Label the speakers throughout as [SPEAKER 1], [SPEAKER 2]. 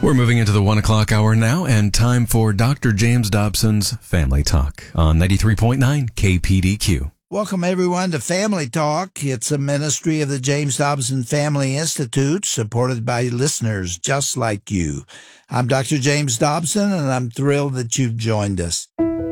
[SPEAKER 1] We're moving into the 1 o'clock hour now, and time for Dr. James Dobson's Family Talk on 93.9 KPDQ.
[SPEAKER 2] Welcome, everyone, to Family Talk. It's a ministry of the James Dobson Family Institute, supported by listeners just like you. I'm Dr. James Dobson, and I'm thrilled that you've joined us.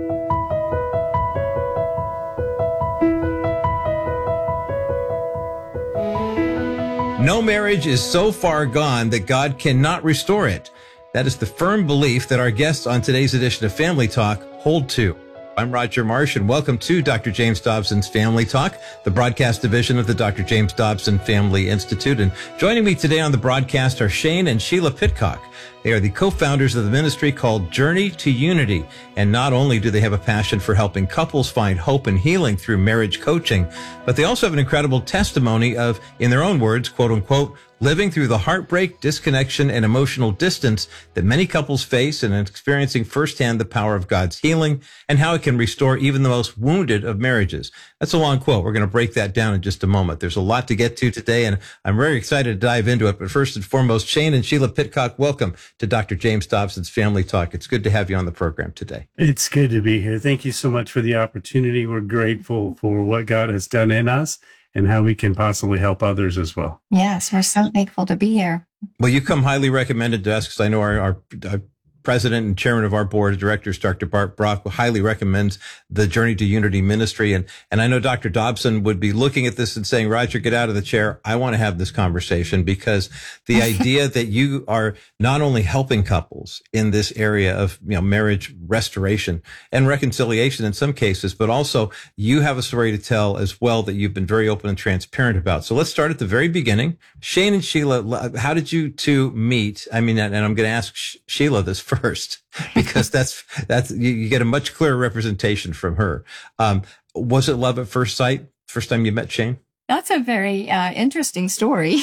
[SPEAKER 3] No marriage is so far gone that God cannot restore it. That is the firm belief that our guests on today's edition of Family Talk hold to. I'm Roger Marsh, and welcome to Dr. James Dobson's Family Talk, the broadcast division of the Dr. James Dobson Family Institute. And joining me today on the broadcast are Shane and Sheila Pitcock. They are the co-founders of the ministry called Journey to Unity. And not only do they have a passion for helping couples find hope and healing through marriage coaching, but they also have an incredible testimony of, in their own words, quote unquote, living through the heartbreak, disconnection, and emotional distance that many couples face, and experiencing firsthand the power of God's healing and how it can restore even the most wounded of marriages. That's a long quote. We're going to break that down in just a moment. There's a lot to get to today, and I'm very excited to dive into it. But first and foremost, Shane and Sheila Pitcock, welcome to Dr. James Dobson's Family Talk. It's good to have you on the program today.
[SPEAKER 4] It's good to be here. Thank you so much for the opportunity. We're grateful for what God has done in us and how we can possibly help others as well.
[SPEAKER 5] Yes, we're so thankful to be here.
[SPEAKER 3] Well, you come highly recommended to us because I know our president and chairman of our board of directors, Dr. Bart Brock, highly recommends the Journey to Unity ministry. And I know Dr. Dobson would be looking at this and saying, Roger, get out of the chair. I want to have this conversation, because the idea that you are not only helping couples in this area of, marriage restoration and reconciliation in some cases, but also you have a story to tell as well that you've been very open and transparent about. So let's start at the very beginning. Shane and Sheila, how did you two meet? I mean, and I'm going to ask Sheila this first, because that's you get a much clearer representation from her. Was it love at first sight? First time you met Shane?
[SPEAKER 5] That's a very interesting story.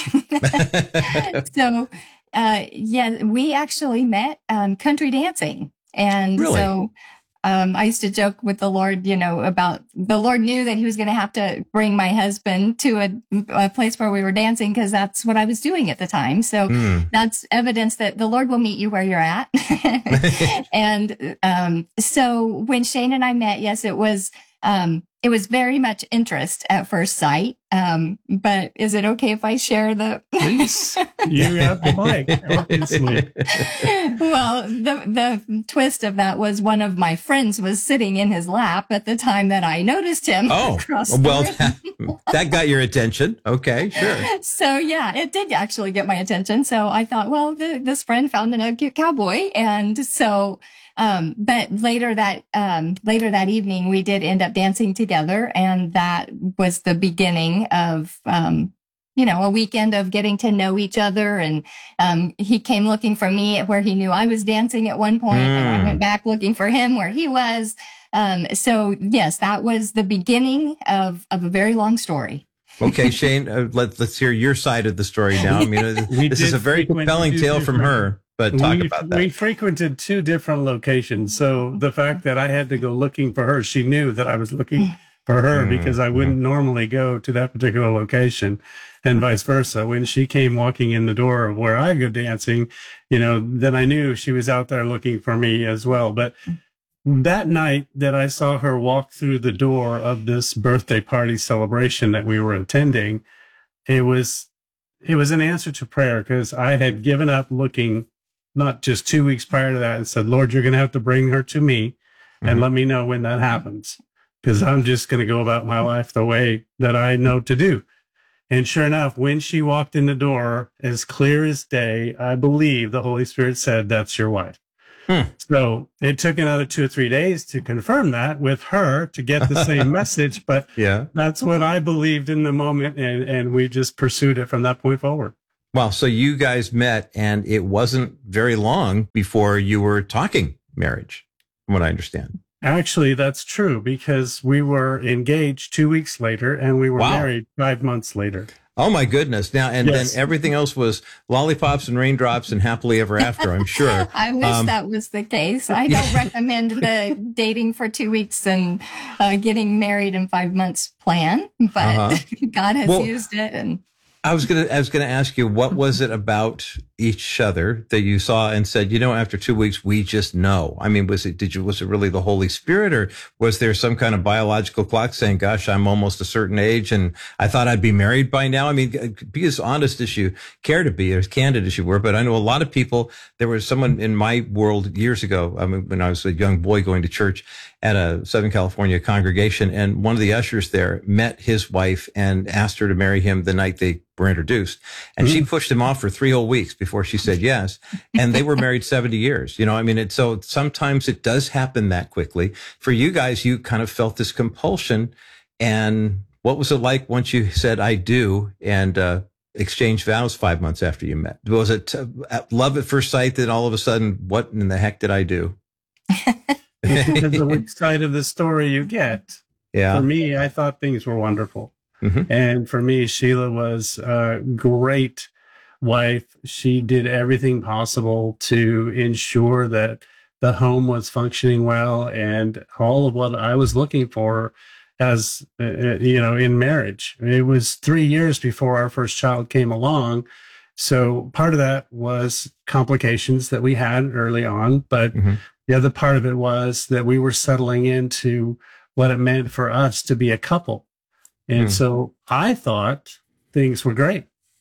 [SPEAKER 5] So, we actually met country dancing. And
[SPEAKER 3] really?
[SPEAKER 5] So I used to joke with the Lord, about the Lord knew that he was going to have to bring my husband to a place where we were dancing, because that's what I was doing at the time. So that's evidence that the Lord will meet you where you're at. And so when Shane and I met, yes, it was very much interest at first sight. But is it okay if I share the?
[SPEAKER 4] Please, you have the mic, obviously.
[SPEAKER 5] Well, the twist of that was one of my friends was sitting in his lap at the time that I noticed him.
[SPEAKER 3] Oh, well, that got your attention. Okay, sure.
[SPEAKER 5] So yeah, it did actually get my attention. So I thought, well, this friend found a cute cowboy, and so. But later that evening, we did end up dancing together, and that was the beginning of, a weekend of getting to know each other. And, he came looking for me where he knew I was dancing at one point, and I went back looking for him where he was. So yes, that was the beginning of a very long story.
[SPEAKER 3] Okay, Shane, let's hear your side of the story now. I mean, this is a very compelling tale from her. But talk about that.
[SPEAKER 4] We frequented two different locations. So the fact that I had to go looking for her, she knew that I was looking for her because I wouldn't normally go to that particular location, and vice versa. When she came walking in the door of where I go dancing, then I knew she was out there looking for me as well. But that night that I saw her walk through the door of this birthday party celebration that we were attending, it was an answer to prayer, because I had given up looking not just 2 weeks prior to that and said, Lord, you're going to have to bring her to me and let me know when that happens, because I'm just going to go about my life the way that I know to do. And sure enough, when she walked in the door, as clear as day, I believe the Holy Spirit said, that's your wife. So it took another 2 or 3 days to confirm that with her to get the same message. But
[SPEAKER 3] yeah,
[SPEAKER 4] that's what I believed in the moment. And we just pursued it from that point forward.
[SPEAKER 3] Wow. So you guys met, and it wasn't very long before you were talking marriage, from what I understand.
[SPEAKER 4] Actually, that's true, because we were engaged 2 weeks later and we were married 5 months later.
[SPEAKER 3] Oh my goodness. Now, and then everything else was lollipops and raindrops and happily ever after, I'm sure.
[SPEAKER 5] I wish that was the case. I don't recommend the dating for 2 weeks and getting married in 5 months plan, but God has used it. And
[SPEAKER 3] I was gonna ask you, what was it about each other that you saw and said, after 2 weeks, we just know? I mean, was it really the Holy Spirit, or was there some kind of biological clock saying, gosh, I'm almost a certain age and I thought I'd be married by now? I mean, be as honest as you care to be, as candid as you were. But I know a lot of people, there was someone in my world years ago, I mean, when I was a young boy going to church at a Southern California congregation, and one of the ushers there met his wife and asked her to marry him the night they were introduced. And she pushed him off for 3 whole weeks before she said yes. And they were married 70 years. I mean, so sometimes it does happen that quickly. For you guys, you kind of felt this compulsion. And what was it like once you said, I do, and exchanged vows 5 months after you met? Was it love at first sight that all of a sudden, what in the heck did I do?
[SPEAKER 4] Depends on which side of the story you get.
[SPEAKER 3] Yeah.
[SPEAKER 4] For me, I thought things were wonderful. Mm-hmm. And for me, Sheila was a great wife. She did everything possible to ensure that the home was functioning well, and all of what I was looking for as, in marriage. It was 3 years before our first child came along. So part of that was complications that we had early on, but the other part of it was that we were settling into what it meant for us to be a couple. And so I thought things were great.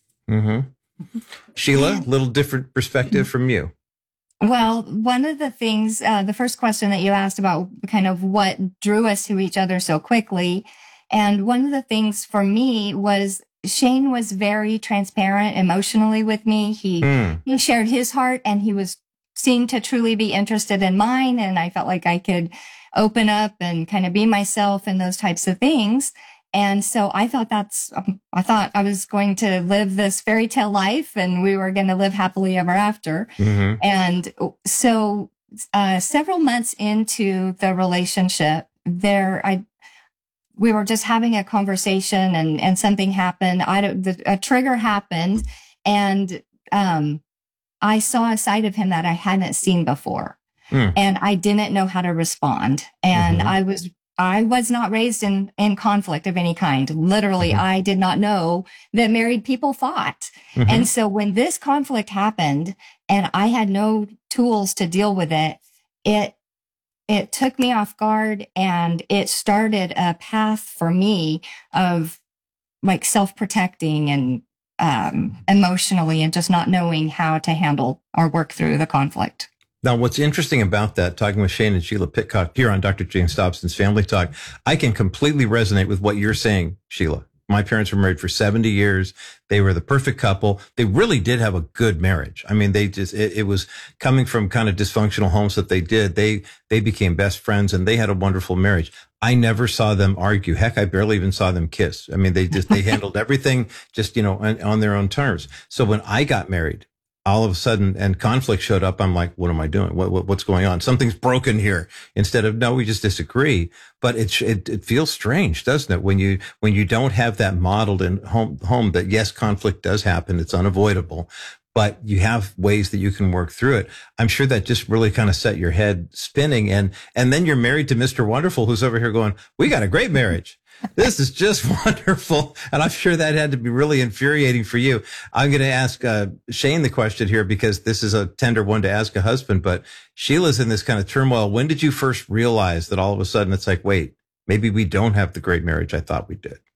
[SPEAKER 3] Sheila, a little different perspective from you.
[SPEAKER 5] Well, one of the things, the first question that you asked about kind of what drew us to each other so quickly. And one of the things for me was Shane was very transparent emotionally with me. He shared his heart, and he seemed to truly be interested in mine. And I felt like I could open up and kind of be myself and those types of things. And so I thought I was going to live this fairy tale life, and we were going to live happily ever after. And so, several months into the relationship we were just having a conversation, and something happened. A trigger happened, and, I saw a side of him that I hadn't seen before, and I didn't know how to respond. And I was not raised in conflict of any kind. Literally, I did not know that married people fought. And so when this conflict happened and I had no tools to deal with it, it took me off guard, and it started a path for me of like self-protecting and emotionally, and just not knowing how to handle or work through the conflict.
[SPEAKER 3] Now, what's interesting about that, talking with Shane and Sheila Pitcock here on Dr. James Dobson's Family Talk, I can completely resonate with what you're saying, Sheila. My parents were married for 70 years. They were the perfect couple. They really did have a good marriage. I mean, it was coming from kind of dysfunctional homes that they did. They became best friends, and they had a wonderful marriage. I never saw them argue. Heck, I barely even saw them kiss. I mean, they handled everything just, on their own terms. So when I got married, all of a sudden, and conflict showed up, I'm like, what am I doing? What's going on? Something's broken here. Instead of, no, we just disagree. But it feels strange, doesn't it? When you don't have that modeled in home that yes, conflict does happen. It's unavoidable, but you have ways that you can work through it. I'm sure that just really kind of set your head spinning. And then you're married to Mr. Wonderful, who's over here going, we got a great marriage. This is just wonderful. And I'm sure that had to be really infuriating for you. I'm going to ask Shane the question here, because this is a tender one to ask a husband, but Sheila's in this kind of turmoil. When did you first realize that all of a sudden it's like, wait, maybe we don't have the great marriage I thought we did?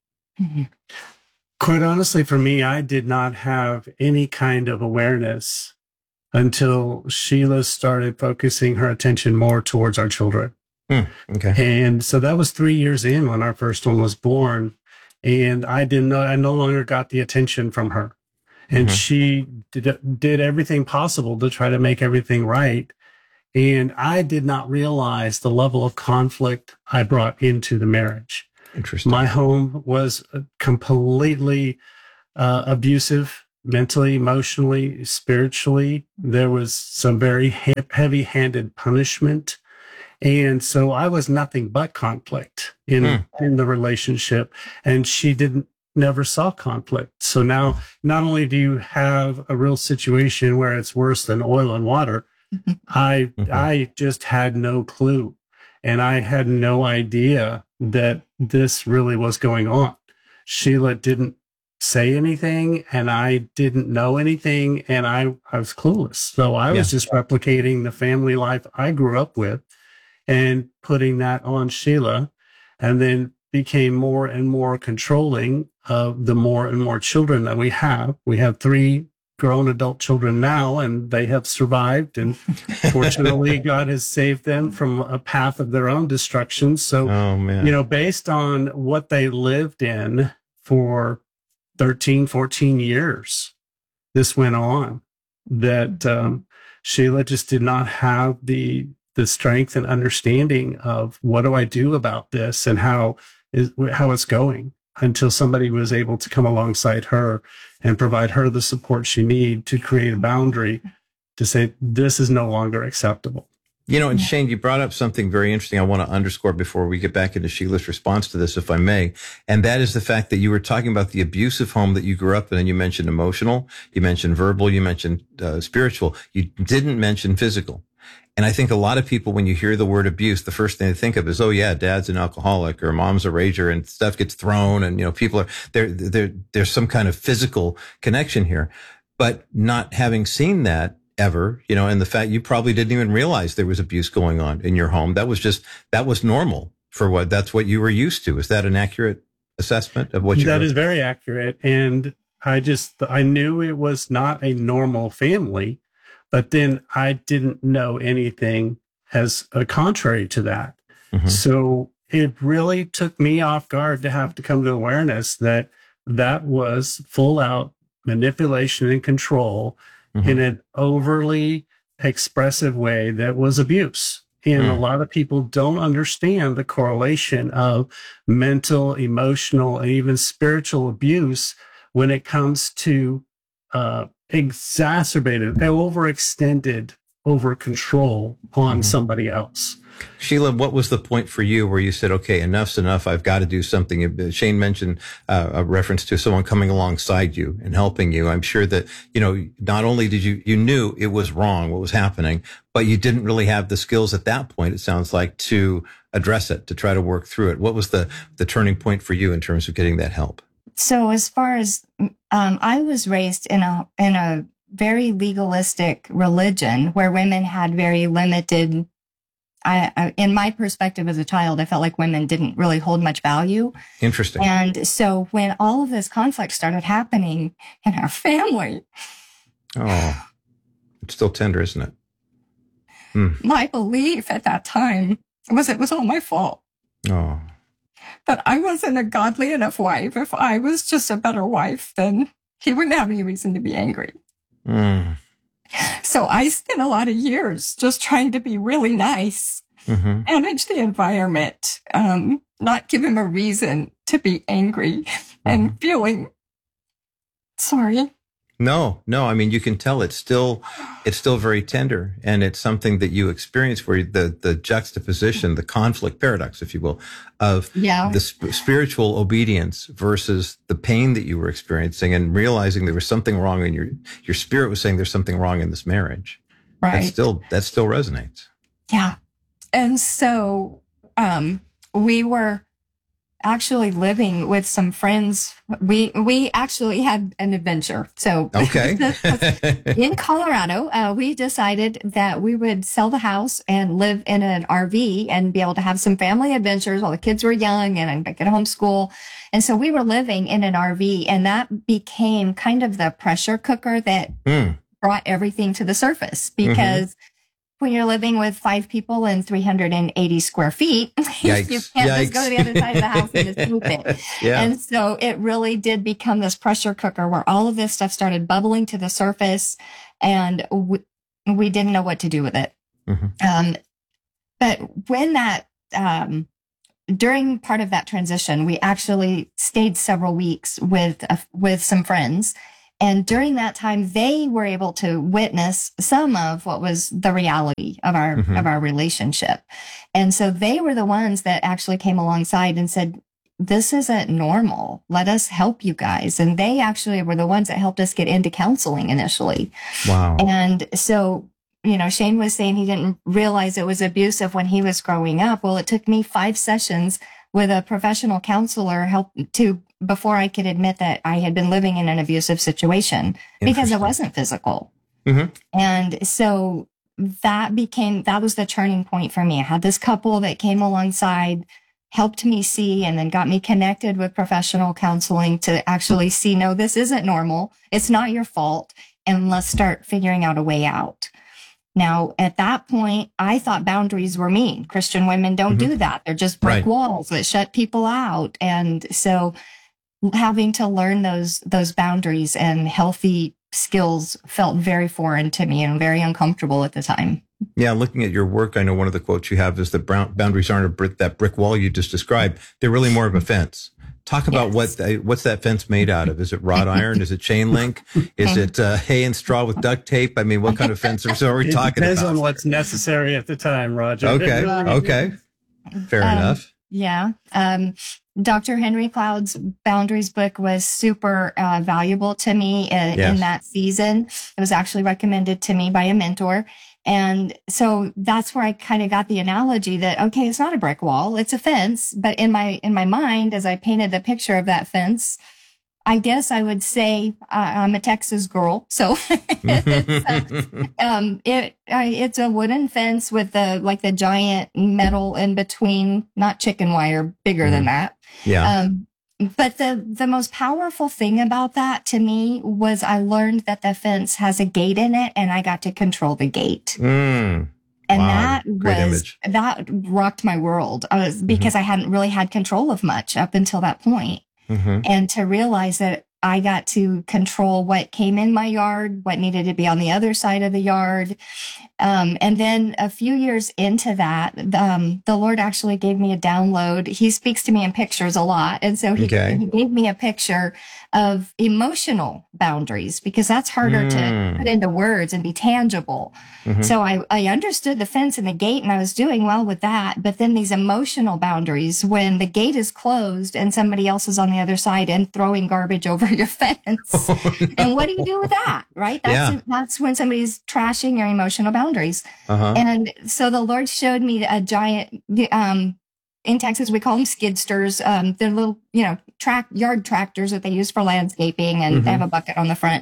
[SPEAKER 4] Quite honestly, for me, I did not have any kind of awareness until Sheila started focusing her attention more towards our children.
[SPEAKER 3] Okay.
[SPEAKER 4] And so that was 3 years in when our first one was born. And I no longer got the attention from her. And she did everything possible to try to make everything right. And I did not realize the level of conflict I brought into the marriage.
[SPEAKER 3] Interesting.
[SPEAKER 4] My home was completely abusive, mentally, emotionally, spiritually. There was some very heavy-handed punishment. And so I was nothing but conflict in the relationship, and she never saw conflict. So now not only do you have a real situation where it's worse than oil and water, I just had no clue, and I had no idea that this really was going on. Sheila didn't say anything, and I didn't know anything, and I was clueless. So I was just replicating the family life I grew up with and putting that on Sheila, and then became more and more controlling of the more and more children that we have. We have 3 grown adult children now, and they have survived. And fortunately, God has saved them from a path of their own destruction. So, based on what they lived in for 13, 14 years, this went on, that Sheila just did not have the strength and understanding of what do I do about this and how it's going, until somebody was able to come alongside her and provide her the support she needed to create a boundary to say, this is no longer acceptable.
[SPEAKER 3] And Shane, you brought up something very interesting I want to underscore before we get back into Sheila's response to this, if I may. And that is the fact that you were talking about the abusive home that you grew up in, and you mentioned emotional, you mentioned verbal, you mentioned spiritual. You didn't mention physical. And I think a lot of people, when you hear the word abuse, the first thing they think of is, oh yeah, dad's an alcoholic or mom's a rager and stuff gets thrown. And, people are there's some kind of physical connection here, but not having seen that ever, and the fact you probably didn't even realize there was abuse going on in your home. That was normal for that's what you were used to. Is that an accurate assessment of what you
[SPEAKER 4] That is very accurate. And I knew it was not a normal family. But then I didn't know anything as a contrary to that. Mm-hmm. So it really took me off guard to have to come to awareness that was full out manipulation and control in an overly expressive way that was abuse. And a lot of people don't understand the correlation of mental, emotional, and even spiritual abuse when it comes to exacerbated, overextended over control on somebody else.
[SPEAKER 3] Sheila, what was the point for you where you said, okay, enough's enough, I've got to do something? Shane mentioned a reference to someone coming alongside you and helping you. I'm sure that, not only did you knew it was wrong, what was happening, but you didn't really have the skills at that point, it sounds like, to address it, to try to work through it. What was the turning point for you in terms of getting that help?
[SPEAKER 5] So as far as I was raised in a very legalistic religion where women had very limited. In my perspective as a child, I felt like women didn't really hold much value.
[SPEAKER 3] Interesting.
[SPEAKER 5] And so when all of this conflict started happening in our family,
[SPEAKER 3] it's still tender, isn't it?
[SPEAKER 5] My belief at that time was it was all my fault.
[SPEAKER 3] Oh.
[SPEAKER 5] That I wasn't a godly enough wife. If I was just a better wife, then he wouldn't have any reason to be angry. So I spent a lot of years just trying to be really nice, manage the environment, not give him a reason to be angry and feeling sorry.
[SPEAKER 3] No. I mean, you can tell it's still very tender, and it's something that you experience where the juxtaposition, the conflict paradox, if you will, of the spiritual obedience versus the pain that you were experiencing, and realizing there was something wrong in your spirit was saying there's something wrong in this marriage.
[SPEAKER 5] Right.
[SPEAKER 3] That still resonates.
[SPEAKER 5] Yeah. And so, we were actually living with some friends. We actually had an adventure. So in Colorado, we decided that we would sell the house and live in an RV and be able to have some family adventures while the kids were young and I could homeschool. And so we were living in an RV, and that became kind of the pressure cooker that brought everything to the surface, because when you're living with 5 people and 380 square feet, you can't just go to the other side of the house and just move it. And so it really did become this pressure cooker where all of this stuff started bubbling to the surface, and we didn't know what to do with it. But when during part of that transition, we actually stayed several weeks with some friends. And during that time, they were able to witness some of what was the reality of our relationship. And so they were the ones that actually came alongside and said, this isn't normal. Let us help you guys. And they actually were the ones that helped us get into counseling initially.
[SPEAKER 3] Wow.
[SPEAKER 5] And so, Shane was saying he didn't realize it was abusive when he was growing up. Well, it took me 5 sessions with a professional counselor before I could admit that I had been living in an abusive situation, because it wasn't physical.
[SPEAKER 3] Mm-hmm.
[SPEAKER 5] And so that was the turning point for me. I had this couple that came alongside, helped me see, and then got me connected with professional counseling to actually see, no, this isn't normal. It's not your fault. And let's start figuring out a way out. Now, at that point, I thought boundaries were mean. Christian women don't do that. They're just brick walls that shut people out. And so having to learn those boundaries and healthy skills felt very foreign to me and very uncomfortable at the time.
[SPEAKER 3] Yeah, looking at your work, I know one of the quotes you have is that boundaries aren't that brick wall you just described. They're really more of a fence. Talk about what's that fence made out of? Is it wrought iron? Is it chain link? Is it hay and straw with duct tape? I mean, what kind of fence are we talking about?
[SPEAKER 4] Depends on what's necessary at the time, Roger.
[SPEAKER 3] Okay. Fair enough.
[SPEAKER 5] Yeah. Dr. Henry Cloud's Boundaries book was super valuable to me in that season. It was actually recommended to me by a mentor. And so that's where I kind of got the analogy that, okay, it's not a brick wall, it's a fence. But in my mind, as I painted the picture of that fence, I guess I would say I'm a Texas girl. So it's a wooden fence with the giant metal in between, not chicken wire, bigger than that.
[SPEAKER 3] Yeah.
[SPEAKER 5] But the most powerful thing about that to me was I learned that the fence has a gate in it, and I got to control the gate. And
[SPEAKER 3] wow.
[SPEAKER 5] that rocked my world because I hadn't really had control of much up until that point. And to realize that I got to control what came in my yard, what needed to be on the other side of the yard. And then a few years into that, the Lord actually gave me a download. He speaks to me in pictures a lot. And so he gave me a picture of emotional boundaries, because that's harder to put into words and be tangible. So I understood the fence and the gate, and I was doing well with that. But then these emotional boundaries, when the gate is closed and somebody else is on the other side and throwing garbage over your fence. And what do you do with that? Right? That's when somebody's trashing your emotional boundaries. And so the Lord showed me a giant, in Texas, we call them skidsters. They're little, yard tractors that they use for landscaping, and they have a bucket on the front.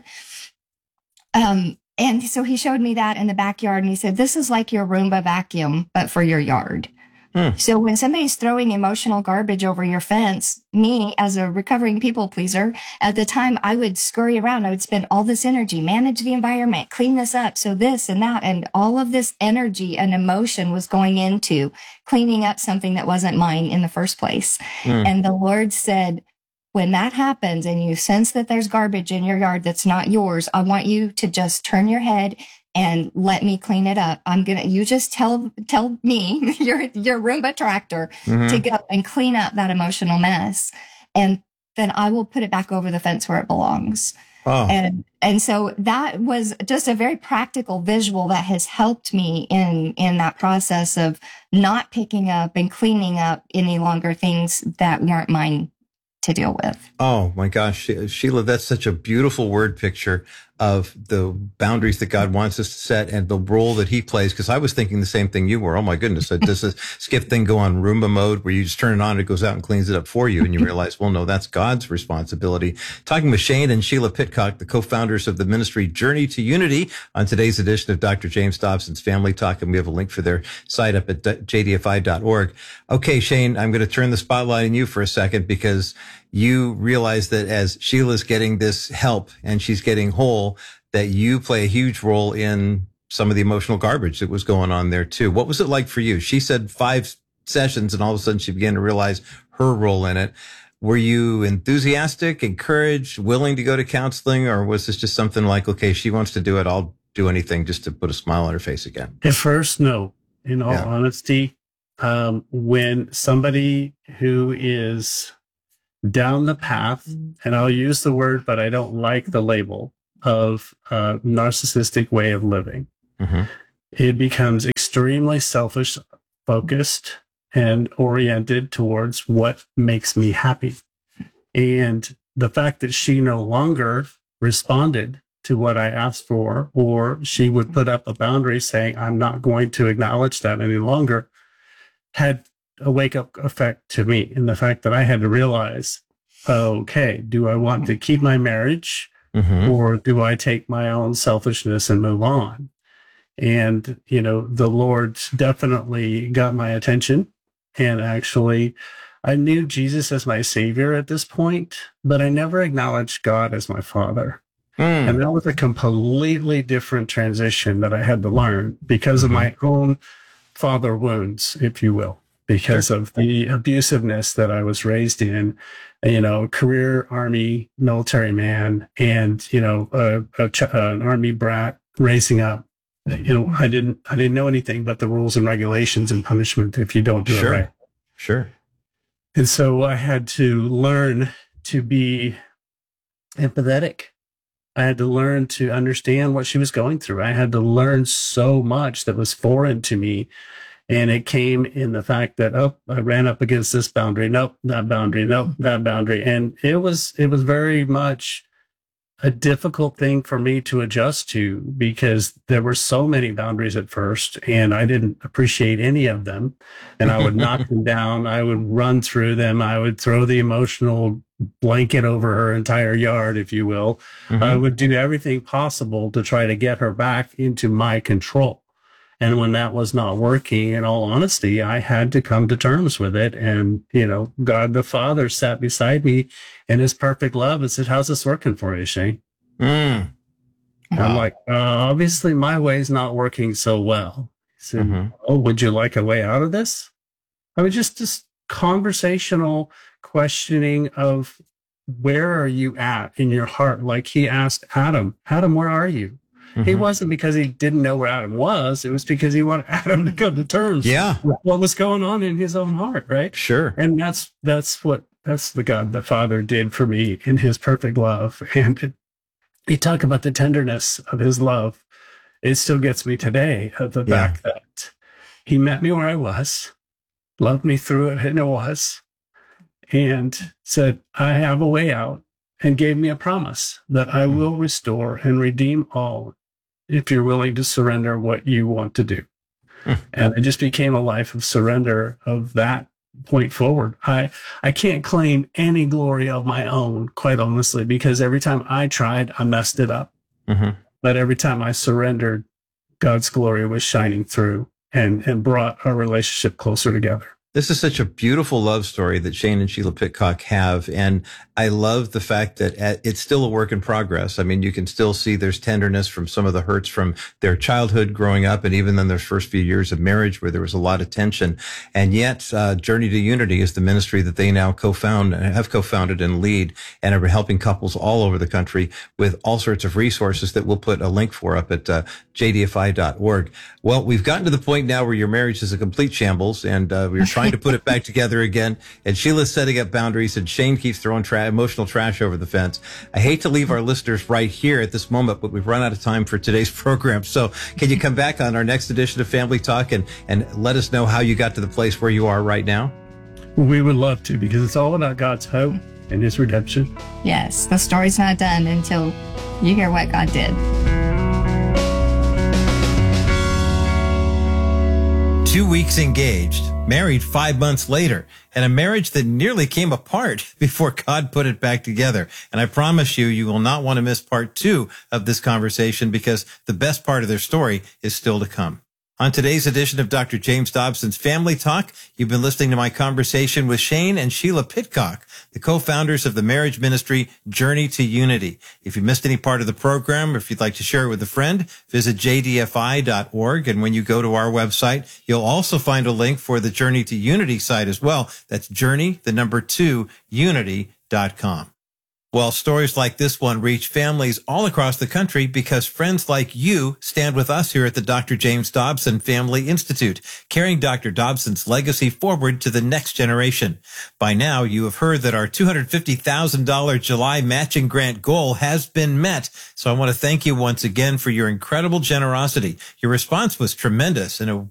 [SPEAKER 5] And so he showed me that in the backyard, and he said, this is like your Roomba vacuum, but for your yard. So when somebody's throwing emotional garbage over your fence, me as a recovering people pleaser, at the time I would scurry around. I would spend all this energy, manage the environment, clean this up. So this and that, and all of this energy and emotion was going into cleaning up something that wasn't mine in the first place. And the Lord said, when that happens and you sense that there's garbage in your yard that's not yours, I want you to just turn your head and let me clean it up. You just tell me, your Roomba tractor, to go and clean up that emotional mess. And then I will put it back over the fence where it belongs. And so that was just a very practical visual that has helped me in that process of not picking up and cleaning up any longer things that weren't mine to deal with.
[SPEAKER 3] Oh my gosh, Sheila, that's such a beautiful word picture of the boundaries that God wants us to set and the role that he plays. Because I was thinking the same thing you were. Oh my goodness, does this skip thing go on Roomba mode where you just turn it on, it goes out and cleans it up for you, and you realize, well, no, that's God's responsibility. Talking with Shane and Sheila Pitcock, the co-founders of the ministry Journey to Unity, on today's edition of Dr. James Dobson's Family Talk, and we have a link for their site up at jdfi.org. Okay, Shane, I'm going to turn the spotlight on you for a second, because you realize that as Sheila's getting this help and she's getting whole, that you play a huge role in some of the emotional garbage that was going on there too. What was it like for you? She said 5 sessions, and all of a sudden she began to realize her role in it. Were you enthusiastic, encouraged, willing to go to counseling, or was this just something like, okay, she wants to do it, I'll do anything just to put a smile on her face again?
[SPEAKER 4] At first, no. In all honesty, when somebody who is down the path, and I'll use the word, but I don't like the label, of a narcissistic way of living, it becomes extremely selfish, focused, and oriented towards what makes me happy. And the fact that she no longer responded to what I asked for, or she would put up a boundary saying, I'm not going to acknowledge that any longer, had a wake-up effect to me in the fact that I had to realize, okay, do I want to keep my marriage or do I take my own selfishness and move on? And, you know, the Lord definitely got my attention. And actually, I knew Jesus as my Savior at this point, but I never acknowledged God as my Father. And that was a completely different transition that I had to learn because of my own father wounds, if you will, because of the abusiveness that I was raised in, you know, career Army military man and, you know, an Army brat raising up. You know, I didn't know anything but the rules and regulations and punishment if you don't do it right.
[SPEAKER 3] Sure.
[SPEAKER 4] And so I had to learn to be empathetic. I had to learn to understand what she was going through. I had to learn so much that was foreign to me. And it came in the fact that, I ran up against this boundary. Nope, that boundary. Nope, that boundary. And it was very much a difficult thing for me to adjust to because there were so many boundaries at first and I didn't appreciate any of them. And I would knock them down. I would run through them. I would throw the emotional blanket over her entire yard, if you will. I would do everything possible to try to get her back into my control. And when that was not working, in all honesty, I had to come to terms with it. And, you know, God the Father sat beside me in his perfect love and said, how's this working for you, Shane? I'm like, obviously my way's not working so well. He said, oh, would you like a way out of this? I mean, just this conversational questioning of where are you at in your heart? Like he asked Adam, where are you? He wasn't because he didn't know where Adam was. It was because he wanted Adam to come to terms with what was going on in his own heart, right?
[SPEAKER 3] Sure.
[SPEAKER 4] And that's the God the Father did for me in his perfect love. And you talk about the tenderness of his love. It still gets me today of the fact that he met me where I was, loved me through it, and it was, and said, I have a way out, and gave me a promise that I will restore and redeem all if you're willing to surrender what you want to do. And it just became a life of surrender of that point forward. I can't claim any glory of my own, quite honestly, because every time I tried, I messed it up. But every time I surrendered, God's glory was shining through and brought our relationship closer together.
[SPEAKER 3] This is such a beautiful love story that Shane and Sheila Pitcock have. And I love the fact that it's still a work in progress. I mean, you can still see there's tenderness from some of the hurts from their childhood growing up and even in their first few years of marriage where there was a lot of tension. And yet, Journey to Unity is the ministry that they now have co-founded and lead and are helping couples all over the country with all sorts of resources that we'll put a link for up at jdfi.org. Well, we've gotten to the point now where your marriage is a complete shambles and we're trying to put it back together again. And Sheila's setting up boundaries and Shane keeps throwing emotional trash over the fence. I hate to leave our listeners right here at this moment, but we've run out of time for today's program. So can you come back on our next edition of Family Talk and let us know how you got to the place where you are right now?
[SPEAKER 4] We would love to, because it's all about God's hope and his redemption.
[SPEAKER 5] Yes, the story's not done until you hear what God did.
[SPEAKER 3] 2 weeks engaged, married 5 months later, and a marriage that nearly came apart before God put it back together. And I promise you, you will not want to miss part 2 of this conversation because the best part of their story is still to come. On today's edition of Dr. James Dobson's Family Talk, you've been listening to my conversation with Shane and Sheila Pitcock, the co-founders of the marriage ministry Journey to Unity. If you missed any part of the program, or if you'd like to share it with a friend, visit jdfi.org. And when you go to our website, you'll also find a link for the Journey to Unity site as well. That's journey2unity.com. Well, stories like this one reach families all across the country because friends like you stand with us here at the Dr. James Dobson Family Institute, carrying Dr. Dobson's legacy forward to the next generation. By now, you have heard that our $250,000 July matching grant goal has been met. So I want to thank you once again for your incredible generosity. Your response was tremendous, and it